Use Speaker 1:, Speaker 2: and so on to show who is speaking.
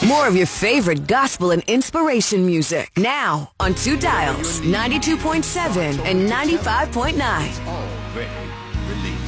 Speaker 1: More of your favorite gospel and inspiration music. Now on 2 dials, 92.7 and 95.9.